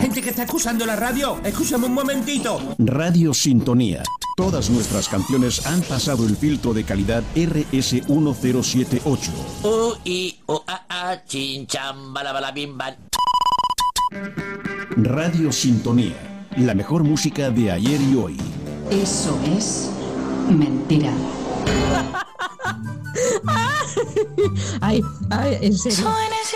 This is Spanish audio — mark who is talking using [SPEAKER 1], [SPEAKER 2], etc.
[SPEAKER 1] Gente que está escuchando la radio. Escúchame un momentito.
[SPEAKER 2] Radio Sintonía. Todas nuestras canciones han pasado el filtro de calidad RS1078.
[SPEAKER 3] Chin cham bala bala bim bam.
[SPEAKER 2] Radio Sintonía. La mejor música de ayer y hoy.
[SPEAKER 4] Eso es mentira.
[SPEAKER 5] Ay, en serio.